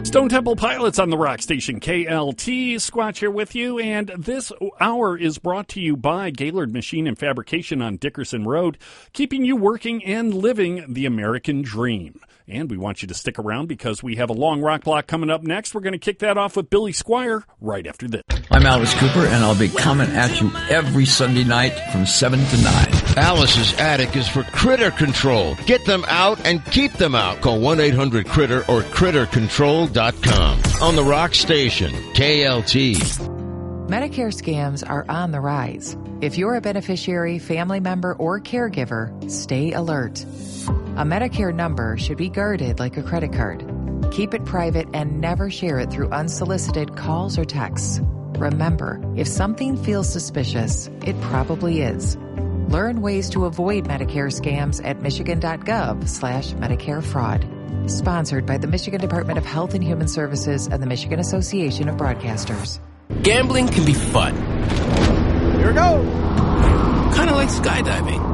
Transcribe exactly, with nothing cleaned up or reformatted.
Stone Temple Pilots on the rock station K L T. Squatch here with you, and this hour is brought to you by Gaylord Machine and Fabrication on Dickerson Road, keeping you working and living the American dream. And we want you to stick around because we have a long rock block coming up next. We're going to kick that off with Billy Squire right after this. I'm Alice Cooper, and I'll be coming at you every Sunday night from seven to nine. Alice's Attic is for critter control. Get them out and keep them out. Call one eight hundred critter or critter control dot com. On the rock station, K L T. Medicare scams are on the rise. If you're a beneficiary, family member, or caregiver, stay alert. A Medicare number should be guarded like a credit card. Keep it private and never share it through unsolicited calls or texts. Remember, if something feels suspicious, it probably is. Learn ways to avoid Medicare scams at michigan.gov slash Medicare fraud. Sponsored by the Michigan Department of Health and Human Services and the Michigan Association of Broadcasters. Gambling can be fun. Here we go. Kind of like skydiving.